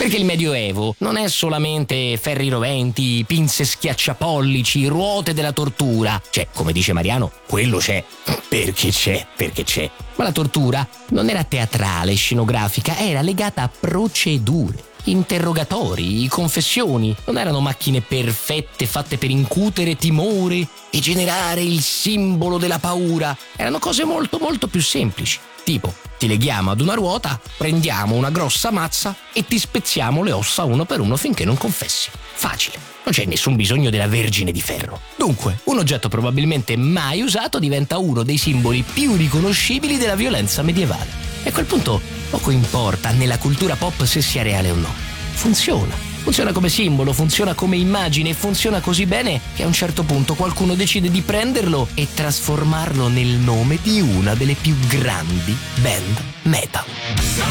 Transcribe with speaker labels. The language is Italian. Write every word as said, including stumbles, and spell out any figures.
Speaker 1: Perché il Medioevo non è solamente ferri roventi, pinze schiacciapollici, ruote della tortura. Cioè, come dice Mariano, quello c'è. Perché c'è, perché c'è. Ma la tortura non era teatrale, scenografica, era legata a procedure. Interrogatori, confessioni, non erano macchine perfette fatte per incutere timore e generare il simbolo della paura. Erano cose molto molto più semplici. Tipo, ti leghiamo ad una ruota, prendiamo una grossa mazza e ti spezziamo le ossa uno per uno finché non confessi. Facile, non c'è nessun bisogno della Vergine di Ferro. Dunque, un oggetto probabilmente mai usato diventa uno dei simboli più riconoscibili della violenza medievale. E a quel punto poco importa nella cultura pop se sia reale o no. Funziona. Funziona come simbolo, funziona come immagine e funziona così bene che a un certo punto qualcuno decide di prenderlo e trasformarlo nel nome di una delle più grandi band metal.